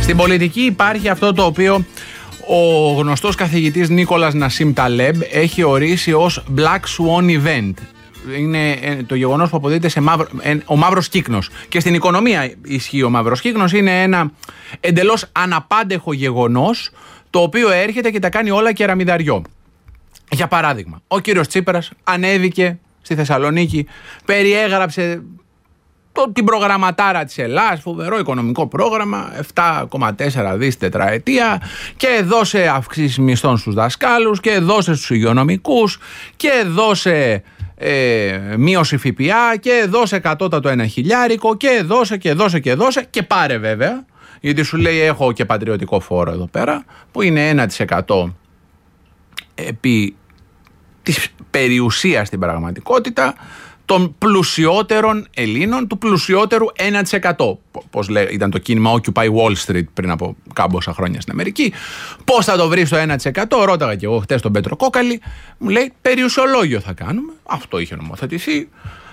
Στην πολιτική υπάρχει αυτό το οποίο ο γνωστός καθηγητής Νίκολας Νασίμ Ταλέμπ έχει ορίσει ως Black Swan Event. Είναι το γεγονός που αποδίδεται σε ο μαύρος κύκνος. Και στην οικονομία ισχύει ο μαύρος κύκνος. Είναι ένα εντελώς αναπάντεχο γεγονός, το οποίο έρχεται και τα κάνει όλα κεραμιδαριό. Για παράδειγμα, ο κύριος Τσίπρας ανέβηκε στη Θεσσαλονίκη, περιέγραψε την προγραμματάρα της Ελλάδας, φοβερό οικονομικό πρόγραμμα, 7,4 δις τετραετία, και δώσε αυξήσεις μισθών στους δασκάλους και δώσε στους υγειονομικούς και δώσε μείωση ΦΠΑ και δώσε κατώτατο 1 χιλιάρικο και δώσε και πάρε βέβαια, γιατί σου λέει έχω και πατριωτικό φόρο εδώ πέρα που είναι 1% επί της περιουσίας στην πραγματικότητα των πλουσιότερων Ελλήνων, του πλουσιότερου 1%. Πώς ήταν το κίνημα Occupy Wall Street πριν από κάμποσα χρόνια στην Αμερική. Πώς θα το βρει στο 1%, ρώταγα και εγώ χτες τον Πέτρο Κόκαλη, μου λέει περιουσιολόγιο θα κάνουμε, αυτό είχε νομοθετηθεί,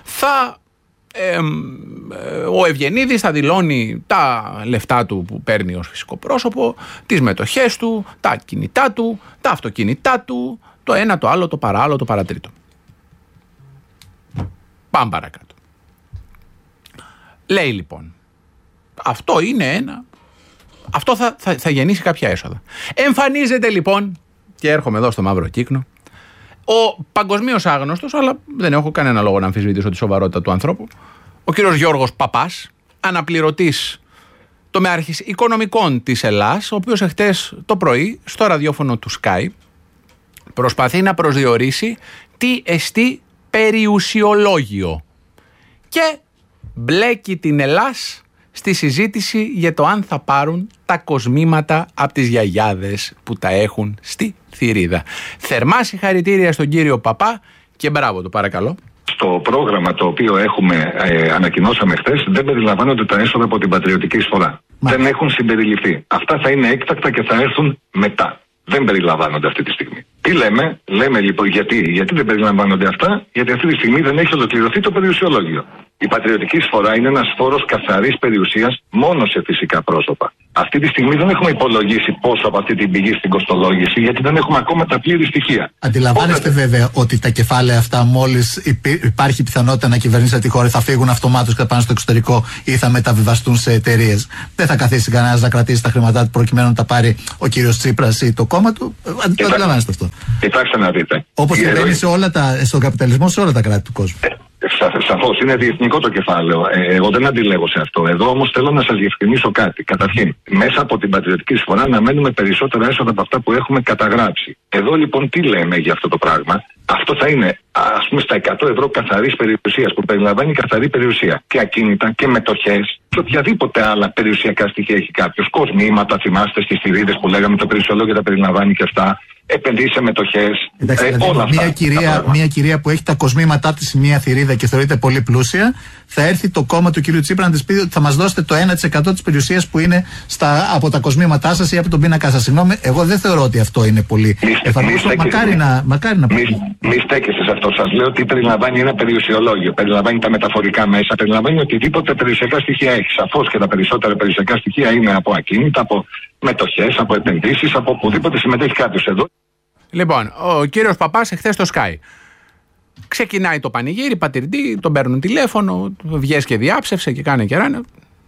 ο Ευγενίδης θα δηλώνει τα λεφτά του που παίρνει ως φυσικό πρόσωπο, τις μετοχές του, τα κινητά του, τα αυτοκίνητά του, το ένα, το άλλο, το παράλληλο, το παρατρίτο. Πάμε παρακάτω. Λέει λοιπόν, αυτό είναι αυτό θα γεννήσει κάποια έσοδα. Εμφανίζεται λοιπόν, και έρχομαι εδώ στο μαύρο κύκνο, ο παγκοσμίως άγνωστος, αλλά δεν έχω κανένα λόγο να αμφισβητήσω τη σοβαρότητα του ανθρώπου, ο κύριος Γιώργος Παπάς, αναπληρωτής τομεάρχης οικονομικών της Ελλάς, ο οποίος εχθές το πρωί στο ραδιόφωνο του Sky προσπαθεί να προσδιορίσει τι εστί περιουσιολόγιο και μπλέκει την Ελλάς στη συζήτηση για το αν θα πάρουν τα κοσμήματα από τις γιαγιάδες που τα έχουν στη θηρίδα. Θερμά συγχαρητήρια στον κύριο Παπά και μπράβο του, παρακαλώ. Στο πρόγραμμα το οποίο ανακοινώσαμε χθες δεν περιλαμβάνονται τα έσοδα από την πατριωτική εισφορά. Δεν έχουν συμπεριληφθεί. Αυτά θα είναι έκτακτα και θα έρθουν μετά. Δεν περιλαμβάνονται αυτή τη στιγμή. Τι λέμε λοιπόν γιατί δεν περιλαμβάνονται αυτά, γιατί αυτή τη στιγμή δεν έχει ολοκληρωθεί το περιουσιολόγιο. Η πατριωτική εισφορά είναι ένας φόρος καθαρής περιουσίας μόνο σε φυσικά πρόσωπα. Αυτή τη στιγμή δεν έχουμε υπολογίσει πόσο από αυτή την πηγή στην κοστολόγηση, γιατί δεν έχουμε ακόμα τα πλήρη στοιχεία. Αντιλαμβάνεστε βέβαια ότι τα κεφάλαια αυτά, μόλις υπάρχει πιθανότητα να κυβερνήσετε τη χώρα, θα φύγουν αυτομάτως και θα πάνε στο εξωτερικό ή θα μεταβιβαστούν σε εταιρείες. Δεν θα καθίσει κανένας να κρατήσει τα χρήματά του προκειμένου να τα πάρει ο κύριος Τσίπρας ή το κόμμα του. Αντιλαμβάνεστε αυτό. Κοιτάξτε να δείτε. Όπως συμβαίνει στον καπιταλισμό σε όλα τα κράτη του κόσμου. Σαφώς είναι διεθνικό το κεφάλαιο. Εγώ δεν αντιλέγω σε αυτό. Εδώ όμως θέλω να σας διευκρινίσω κάτι. Καταρχήν, μέσα από την πατριωτική εισφορά αναμένουμε περισσότερα έσοδα από αυτά που έχουμε καταγράψει. Εδώ λοιπόν τι λέμε για αυτό το πράγμα? Αυτό θα είναι ας πούμε στα 100 ευρώ καθαρής περιουσίας, που περιλαμβάνει καθαρή περιουσία και ακίνητα και μετοχές και οποιαδήποτε άλλα περιουσιακά στοιχεία έχει κάποιος. Κοσμήματα, θυμάστε στις θηρίδες που λέγαμε, το περιουσιολόγιο τα περιλαμβάνει και αυτά. Επενδύσει σε μετοχές. Όλα μια κυρία που έχει τα κοσμήματά της σε μια θηρίδα και θεωρείται πολύ πλούσια, θα έρθει το κόμμα του κυρίου Τσίπρα να της πει ότι θα μας δώσετε το 1% της περιουσίας που είναι από τα κοσμήματά σας ή από τον πίνακα σας. Συγγνώμη, εγώ δεν θεωρώ ότι αυτό είναι πολύ εφαρμόστο. Μακάρι να Μη στέκεστε σε αυτό. Σας λέω ότι περιλαμβάνει ένα περιουσιολόγιο. Περιλαμβάνει τα μεταφορικά μέσα. Περιλαμβάνει οτιδήποτε περιουσιακά στοιχεία έχει. Σαφώς και τα περισσότερα περιουσιακά στοιχεία είναι από ακίνητα, από μετοχές, από επενδύσεις, από οπουδήποτε συμμετέχει κάποιος εδώ. Λοιπόν, ο κύριος Παπάς εχθές στο Sky. Ξεκινάει το πανηγύρι, πατηρντή, τον παίρνουν τηλέφωνο, βγες και διάψευσε και κάνε και ράνε.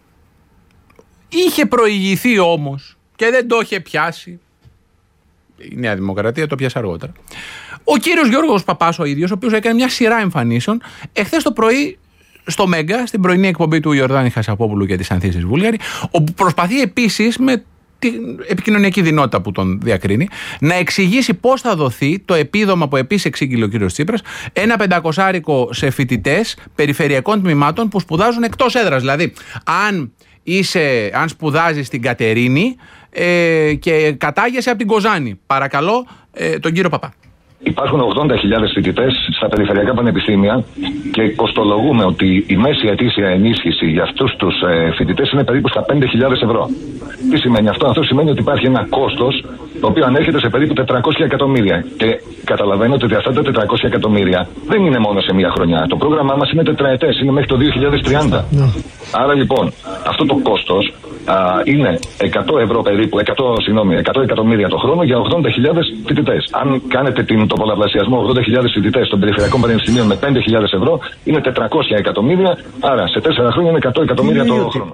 Είχε προηγηθεί όμως και δεν το είχε πιάσει. Η Νέα Δημοκρατία το πιάσε αργότερα. Ο κύριος Γιώργος Παπάς ο ίδιος, ο οποίος έκανε μια σειρά εμφανίσεων, εχθές το πρωί στο Μέγκα, στην πρωινή εκπομπή του Ιορδάνη Χασαπόπουλου και της Ανθίσης Βούλγαρη, όπου προσπαθεί επίσης με την επικοινωνιακή δυνότητα που τον διακρίνει να εξηγήσει πώς θα δοθεί το επίδομα που επίσης εξήγηλε ο κύριος Τσίπρας, ένα 500 σε φοιτητές περιφερειακών τμήματων που σπουδάζουν εκτός έδρας. Δηλαδή, αν σπουδάζεις στην Κατερίνη και κατάγεσαι από την Κοζάνη, παρακαλώ τον κύριο Παπά. Υπάρχουν 80.000 φοιτητές στα περιφερειακά πανεπιστήμια και κοστολογούμε ότι η μέση ετήσια ενίσχυση για αυτούς τους φοιτητές είναι περίπου στα 5.000 ευρώ. Τι σημαίνει αυτό? Αυτό σημαίνει ότι υπάρχει ένα κόστος το οποίο ανέρχεται σε περίπου 400 εκατομμύρια. Και καταλαβαίνετε ότι αυτά τα 400 εκατομμύρια δεν είναι μόνο σε μία χρονιά. Το πρόγραμμά μας είναι τετραετές, είναι μέχρι το 2030. Άρα λοιπόν, αυτό το κόστος είναι 100 ευρώ περίπου, 100 εκατομμύρια το χρόνο για 80.000 φοιτητές. Αν κάνετε το πολλαπλασιασμό 80.000 φοιτητές των περιφερειακών πανεπιστημίων με 5.000 ευρώ, είναι 400 εκατομμύρια, άρα σε 4 χρόνια είναι 100 εκατομμύρια το χρόνο.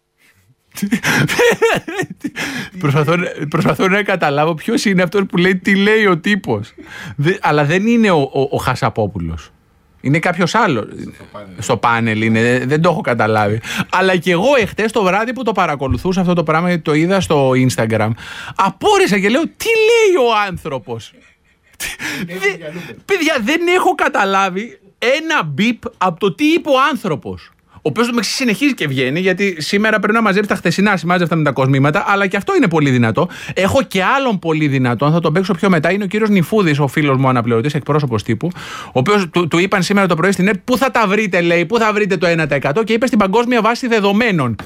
Προσπαθώ να καταλάβω ποιος είναι αυτός που λέει τι λέει ο τύπος. Αλλά δεν είναι ο Χασαπόπουλος. Είναι κάποιος άλλος. Στο πάνελ είναι, δεν το έχω καταλάβει. Αλλά και εγώ εχθές το βράδυ που το παρακολουθούσα αυτό το πράγμα, γιατί το είδα στο Instagram, απόρρισα και λέω τι λέει ο άνθρωπος. Παιδιά, δεν έχω καταλάβει ένα μπιπ από το τι είπε ο άνθρωπος. Ο οποίος συνεχίζει και βγαίνει, γιατί σήμερα πρέπει να μαζέψει τα χθεσινά, συμμάζευτα με τα κοσμήματα, αλλά και αυτό είναι πολύ δυνατό. Έχω και άλλον πολύ δυνατό, θα τον παίξω πιο μετά. Είναι ο κύριος Νιφούδης, ο φίλος μου αναπληρωτής, εκπρόσωπος τύπου, ο οποίος του είπαν σήμερα το πρωί στην ΕΡΤ, πού θα τα βρείτε, λέει, πού θα βρείτε το 1%, και είπε στην παγκόσμια βάση δεδομένων.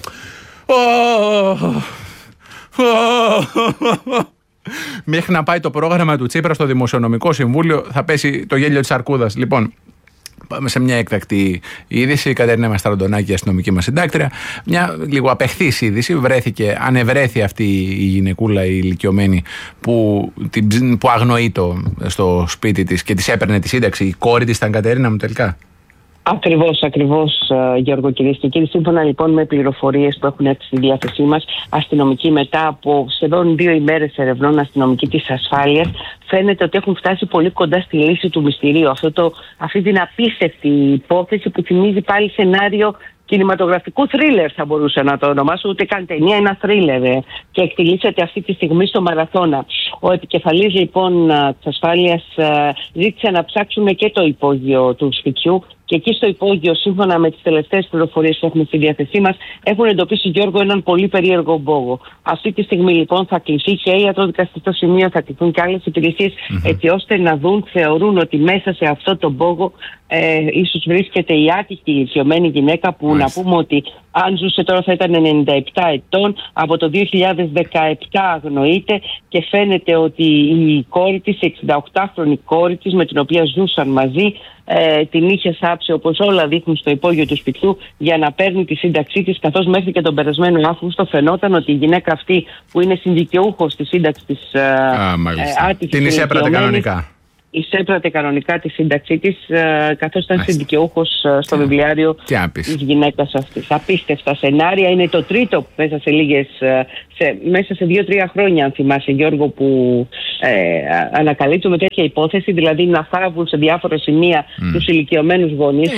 Μέχρι να πάει το πρόγραμμα του Τσίπρα στο Δημοσιονομικό Συμβούλιο, θα πέσει το γέλιο της αρκούδας. Λοιπόν. Πάμε σε μια έκτακτη είδηση. Η Κατερίνα Μαστραντονάκη, η αστυνομική μας συντάκτρια. Μια λίγο απεχθής είδηση. Ανεβρέθη αυτή η γυναικούλα, η ηλικιωμένη, που αγνοεί στο σπίτι της και της έπαιρνε τη σύνταξη. Η κόρη της ήταν, Κατερίνα μου, τελικά. Ακριβώς, Γιώργο, κυρίες και κύριοι. Σύμφωνα λοιπόν με πληροφορίες που έχουν έρθει στη διάθεσή μας, αστυνομικοί μετά από σχεδόν 2 ημέρες ερευνών, αστυνομικοί της ασφάλειας, φαίνεται ότι έχουν φτάσει πολύ κοντά στη λύση του μυστηρίου. Αυτή την απίστευτη υπόθεση που θυμίζει πάλι σενάριο κινηματογραφικού θρίλερ, θα μπορούσα να το ονομάσω, ούτε καν ταινία, ένα θρίλερ, και εκτελήσεται αυτή τη στιγμή στο Μαραθώνα. Ο επικεφαλής λοιπόν της ασφάλειας ζήτησε να ψάξουμε και το υπόγειο του σπιτιού, και εκεί στο υπόγειο, σύμφωνα με τις τελευταίες πληροφορίες που έχουμε στη διάθεσή μας, έχουν εντοπίσει, Γιώργο, έναν πολύ περίεργο μπόγο. Αυτή τη στιγμή λοιπόν θα κληθεί και η ιατροδικαστικό σημείο, θα κληθούν και άλλες υπηρεσίες, έτσι ώστε να δουν, θεωρούν ότι μέσα σε αυτό το μπόγο ίσως βρίσκεται η άτυχη ηλικιωμένη γυναίκα που να πούμε ότι αν ζούσε τώρα θα ήταν 97 ετών, από το 2017 αγνοείται, και φαίνεται ότι η κόρη της, η 68χρονη κόρη της, με την οποία ζούσαν μαζί, την είχε θάψει, όπως όλα δείχνουν, στο υπόγειο του σπιτιού για να παίρνει τη σύνταξή της, καθώς μέχρι και τον περασμένο Αύγουστο φαινόταν ότι η γυναίκα αυτή, που είναι συνδικαιούχος της σύνταξης της άτυχης, την εισέπρατε κανονικά. Εισέπρατε κανονικά τη σύνταξή της, καθώς ήταν συνδικαιούχος στο βιβλιάριο της γυναίκας αυτής. Απίστευτα σενάρια. Είναι το τρίτο μέσα σε 2-3 χρόνια, αν θυμάσαι, Γιώργο, που ανακαλύπτουμε τέτοια υπόθεση, δηλαδή να θάβουν σε διάφορα σημεία τους ηλικιωμένους γονείς.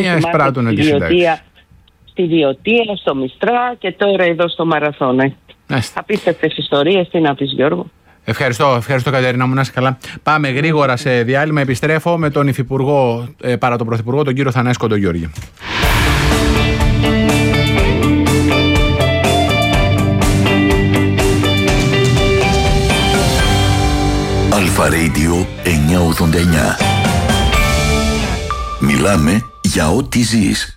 Στη Διωτία, στο Μιστρά και τώρα εδώ στο Μαραθώνα. Απίστευτες ιστορίες, τι να πεις, Γιώργο. Ευχαριστώ Κατερίνα μου, να είσαι καλά. Πάμε γρήγορα σε διάλειμμα. Επιστρέφω με τον Υφυπουργό, παρά τον Πρωθυπουργό, τον κύριο Θανάση Κοντογιώργη. Αλφα Radio 989. Μιλάμε για ό,τι ζεις.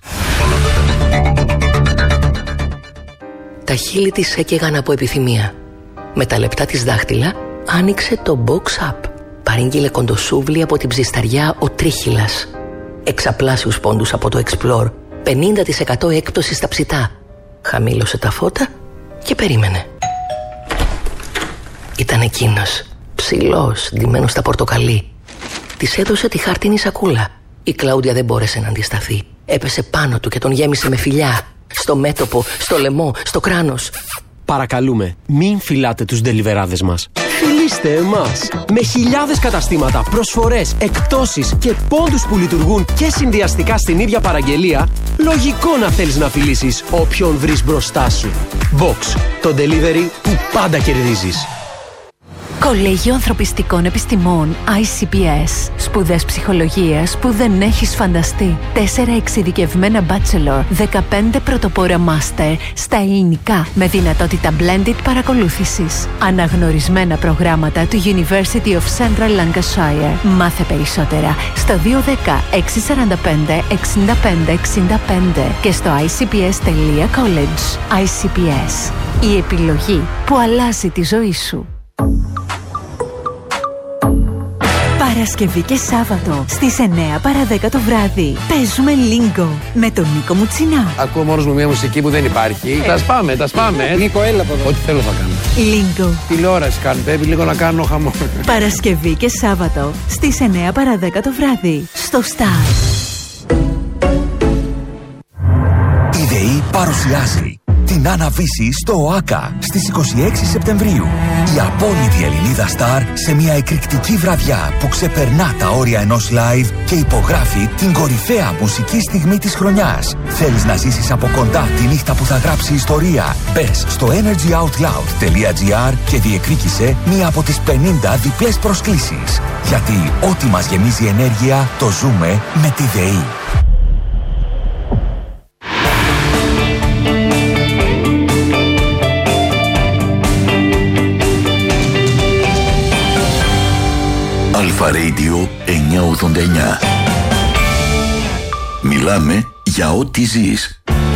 Τα χείλη της έκαιγαν από επιθυμία. Με τα λεπτά της δάχτυλα άνοιξε το Box Up. Παρήγγειλε κοντοσούβλι από την ψισταριά ο Τρίχυλας. Εξαπλάσιους πόντους από το Explore. 50% έκπτωση στα ψητά. Χαμήλωσε τα φώτα και περίμενε. Ήταν εκείνος, ψηλός, ντυμένος στα πορτοκαλί. Της έδωσε τη χάρτινη σακούλα. Η Κλάουντια δεν μπόρεσε να αντισταθεί. Έπεσε πάνω του και τον γέμισε με φιλιά. Στο μέτωπο, στο λαιμό, στο κράνος. Παρακαλούμε, μην φυλάτε τους ντελιβεράδες μας. Φιλήστε εμάς. Με χιλιάδες καταστήματα, προσφορές, εκπτώσεις και πόντους που λειτουργούν και συνδυαστικά στην ίδια παραγγελία, λογικό να θέλεις να φιλήσεις όποιον βρεις μπροστά σου. Box, το delivery που πάντα κερδίζεις. Κολέγιο Ανθρωπιστικών Επιστημών ICPS. Σπουδές ψυχολογίας που δεν έχεις φανταστεί. 4 εξειδικευμένα bachelor, 15 πρωτοπόρα master στα ελληνικά με δυνατότητα blended παρακολούθησης. Αναγνωρισμένα προγράμματα του University of Central Lancashire. Μάθε περισσότερα στο 210 645 65 65 και στο icps.college. ICPS. Η επιλογή που αλλάζει τη ζωή σου. Παρασκευή και Σάββατο στις 9 παρά 10 το βράδυ παίζουμε Lingo με τον Νίκο Μουτσινά. Ακούω μόνος μου μια μουσική που δεν υπάρχει. Τα σπάμε. Νίκο, έλα από εδώ. Ό,τι θέλω θα κάνω. Lingo. Τηλεόραση κάνω, πρέπει λίγο να κάνω χαμό. Παρασκευή και Σάββατο στις 9 παρά 10 το βράδυ στο Star. Η ΔΕΗ παρουσιάζει την Άννα-Βύση στο ΟΑΚΑ στις 26 Σεπτεμβρίου. Η απόλυτη Ελληνίδα Σταρ σε μια εκρηκτική βραδιά που ξεπερνά τα όρια ενός live και υπογράφει την κορυφαία μουσική στιγμή της χρονιάς. Θέλεις να ζήσεις από κοντά τη νύχτα που θα γράψει ιστορία? Μπες στο energyoutloud.gr και διεκδίκησε μία από τις 50 διπλές προσκλήσεις. Γιατί ό,τι μας γεμίζει ενέργεια το ζούμε με τη ΔΕΗ. Αλφα Radio 989. Μιλάμε για ό,τι ζεις.